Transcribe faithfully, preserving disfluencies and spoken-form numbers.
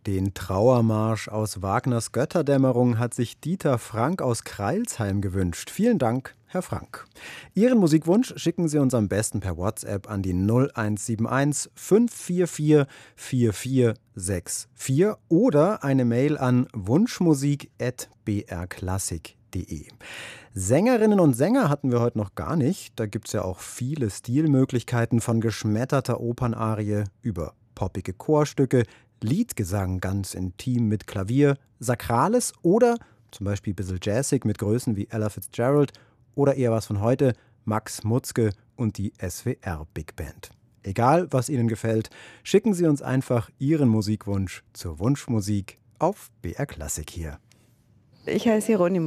Den Trauermarsch aus Wagners Götterdämmerung hat sich Dieter Frank aus Crailsheim gewünscht. Vielen Dank, Herr Frank. Ihren Musikwunsch schicken Sie uns am besten per WhatsApp an die null eins sieben eins fünf vier vier vier vier sechs vier oder eine Mail an wunschmusik at b r klassik punkt de. Sängerinnen und Sänger hatten wir heute noch gar nicht. Da gibt es ja auch viele Stilmöglichkeiten, von geschmetterter Opernarie über poppige Chorstücke, Liedgesang ganz intim mit Klavier, Sakrales oder zum Beispiel ein bisschen jazzig mit Größen wie Ella Fitzgerald oder eher was von heute, Max Mutzke und die S W R Big Band. Egal, was Ihnen gefällt, schicken Sie uns einfach Ihren Musikwunsch zur Wunschmusik auf B R Klassik hier. Ich heiße Hieronymus.